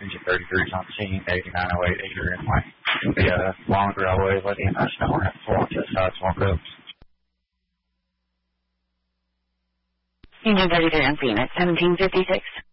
Engine 33's on scene, 8908 Adrian Way. The long railway, letting us know we're at 4 just side smoke up. Engine 33 on scene at 1756.